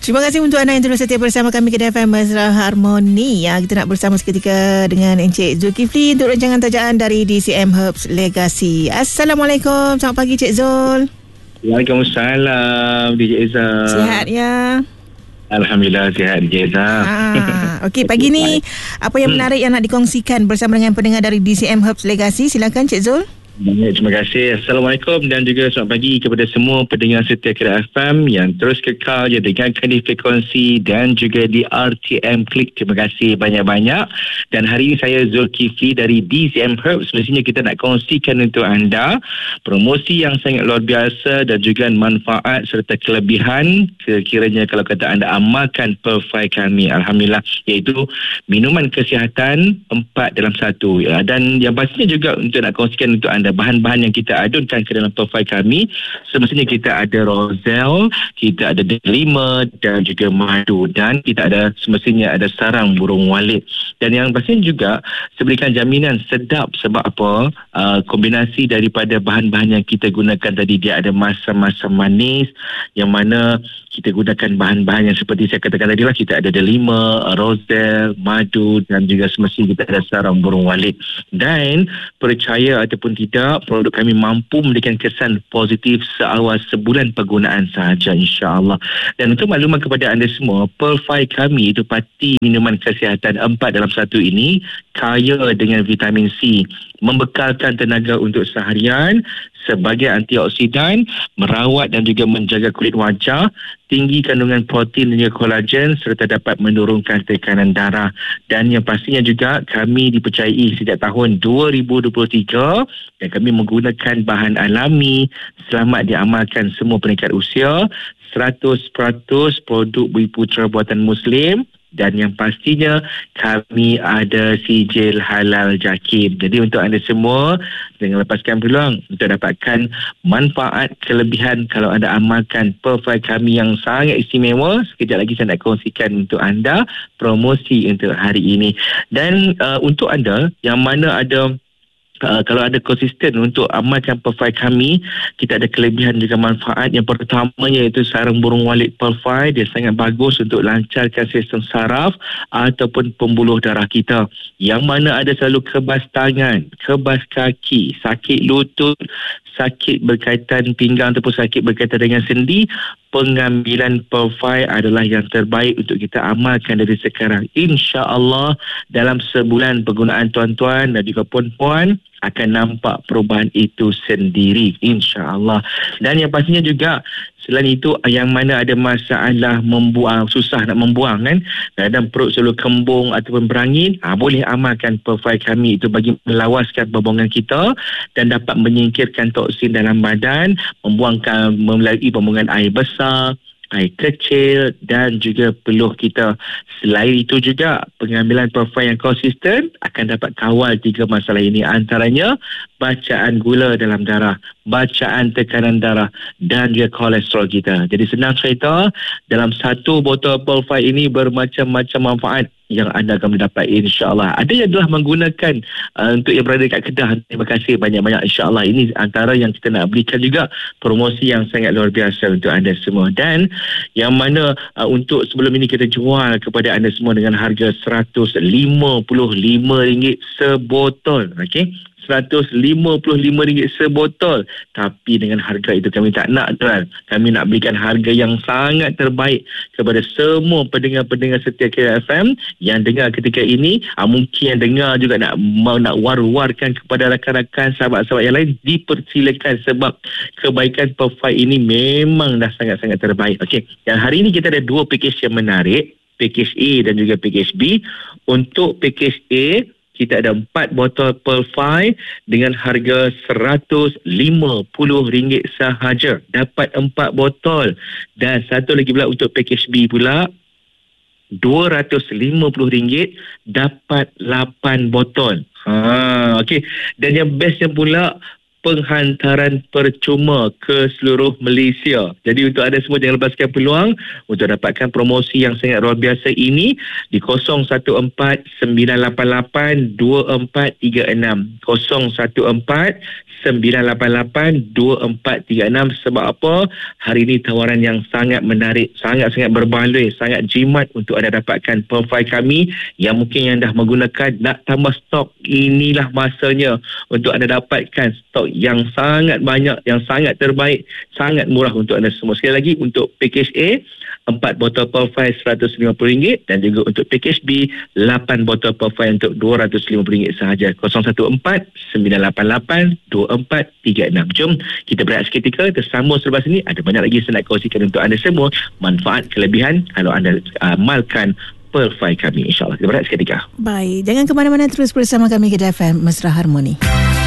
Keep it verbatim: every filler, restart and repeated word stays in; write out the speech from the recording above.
Terima kasih untuk anda yang terus setia bersama kami ke F M Mesra Harmoni. Ya, kita nak bersama seketika dengan Encik Zulkifli untuk rancangan tajaan dari D C M Herbs Legacy. Assalamualaikum. Selamat pagi Cik Zul. Waalaikumsalam D J Eza. Sihat ya? Alhamdulillah sihat D J Eza. Ah, okey, pagi ni apa yang menarik yang nak dikongsikan bersama dengan pendengar dari D C M Herbs Legacy? Silakan Cik Zul. Baik, terima kasih. Assalamualaikum dan juga selamat pagi kepada semua pendengar setia Kira F M yang terus kekal je dengarkan di frekuensi dan juga di R T M Klik. Terima kasih banyak-banyak. Dan hari ini saya Zulkifli dari D C M Herbs. Semestinya kita nak kongsikan untuk anda promosi yang sangat luar biasa dan juga manfaat serta kelebihan sekiranya kalau kata anda amalkan Perfy kami. Alhamdulillah, iaitu minuman kesihatan empat dalam satu. Ya. Dan yang pastinya juga untuk nak kongsikan untuk anda bahan-bahan yang kita adunkan ke dalam Perfy kami, semestinya kita ada Roselle, kita ada delima dan juga madu, dan kita ada semestinya ada sarang burung walit. Dan yang pastinya juga seberikan jaminan sedap. Sebab apa? Uh, kombinasi daripada bahan-bahan yang kita gunakan tadi, dia ada masam-masam manis yang mana kita gunakan bahan-bahan yang seperti saya katakan tadi lah. Kita ada delima, Roselle, madu dan juga semestinya kita ada sarang burung walit. Dan percaya ataupun tidak, produk kami mampu memberikan kesan positif seawal sebulan penggunaan sahaja, insya-Allah. Dan untuk makluman kepada anda semua, Perfy kami itu parti minuman kesihatan empat dalam satu ini kaya dengan vitamin C, membekalkan tenaga untuk seharian sebagai antioksidan, merawat dan juga menjaga kulit wajah, tinggi kandungan protein dan juga kolagen serta dapat menurunkan tekanan darah. Dan yang pastinya juga kami dipercayai sejak tahun dua ribu dua puluh tiga dan kami menggunakan bahan alami, selamat diamalkan semua peringkat usia, seratus peratus produk Bumiputera buatan Muslim. Dan yang pastinya kami ada sijil halal JAKIM. Jadi untuk anda semua, jangan lepaskan peluang untuk dapatkan manfaat kelebihan kalau anda amalkan Perfy kami yang sangat istimewa. Sekejap lagi saya nak kongsikan untuk anda promosi untuk hari ini. Dan uh, untuk anda yang mana ada Uh, kalau ada konsisten untuk amalkan Perfy kami, kita ada kelebihan juga manfaat. Yang pertama iaitu sarang burung walit Perfy. Dia sangat bagus untuk lancarkan sistem saraf ataupun pembuluh darah kita, yang mana ada selalu kebas tangan, kebas kaki, sakit lutut, sakit berkaitan pinggang ataupun sakit berkaitan dengan sendi. Pengambilan Perfy adalah yang terbaik untuk kita amalkan dari sekarang. InsyaAllah dalam sebulan penggunaan tuan-tuan dan juga puan-puan akan nampak perubahan itu sendiri, insya-Allah. Dan yang pastinya juga selain itu, yang mana ada masalah membuang, susah nak membuang kan, kadang perut selalu kembung ataupun berangin, ha, boleh amalkan Perfy kami itu bagi melawaskan pembuangan kita dan dapat menyingkirkan toksin dalam badan, membuangkan melalui pembuangan air besar, air kecil dan juga peluh kita. Selain itu juga, pengambilan Perfy yang konsisten akan dapat kawal tiga masalah ini, antaranya bacaan gula dalam darah, bacaan tekanan darah dan juga kolesterol kita. Jadi senang cerita, dalam satu botol Perfy ini bermacam-macam manfaat yang anda akan mendapat, insya-Allah. Ada yang telah menggunakan uh, untuk yang berada dekat Kedah, terima kasih banyak-banyak, insya-Allah. Ini antara yang kita nak berikan juga promosi yang sangat luar biasa untuk anda semua. Dan yang mana uh, untuk sebelum ini kita jual kepada anda semua dengan harga seratus lima puluh lima ringgit sebotol, okey, seratus lima puluh lima ringgit sebotol. Tapi dengan harga itu kami tak nak jual. Kami nak berikan harga yang sangat terbaik kepada semua pendengar-pendengar setia Kira F M yang dengar ketika ini. Ha, mungkin yang dengar juga nak mau nak war-warkan kepada rakan-rakan, sahabat-sahabat yang lain, dipersilakan sebab kebaikan Perfy ini memang dah sangat-sangat terbaik. Okey, yang hari ini kita ada dua package yang menarik, package A dan juga package B. Untuk package A, kita ada empat botol Perfy dengan harga seratus lima puluh ringgit sahaja. Dapat empat botol. Dan satu lagi pula untuk package B pula, dua ratus lima puluh ringgit dapat lapan botol. Ha, okey. Dan yang bestnya pula, penghantaran percuma ke seluruh Malaysia. Jadi untuk anda semua jangan lepaskan peluang untuk dapatkan promosi yang sangat luar biasa ini di kosong satu empat sembilan lapan lapan dua empat tiga enam kosong satu empat sembilan lapan lapan dua empat tiga enam. Sebab apa? Hari ini tawaran yang sangat menarik, sangat-sangat berbaloi, sangat jimat untuk anda dapatkan profil kami yang mungkin yang dah menggunakan nak tambah stok. Inilah masanya untuk anda dapatkan stok yang sangat banyak, yang sangat terbaik, sangat murah untuk anda semua. Sekali lagi, untuk package A empat botol profil seratus lima puluh ringgit dan juga untuk package B lapan botol profil untuk dua ratus lima puluh ringgit sahaja. kosong satu empat sembilan lapan lapan dua empat tiga enam. Jom kita berehat seketika, tersambung selepas ini. Ada banyak lagi saya nak kongsikan untuk anda semua, manfaat, kelebihan kalau anda amalkan profil kami, insyaAllah. Kita berehat seketika. Baik, jangan ke mana-mana, terus bersama kami Kedah F M Mesra Harmoni.